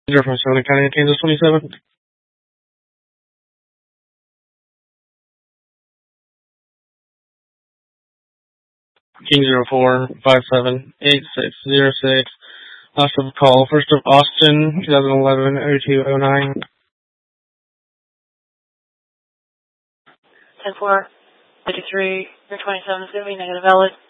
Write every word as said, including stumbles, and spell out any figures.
You're from Sonoma County, Kansas twenty-seven. King zero four five seven eight six zero six. Last of call. First of Austin, twenty eleven oh two oh nine. ten four fifty-three, you're twenty-seven is going to be negative valid.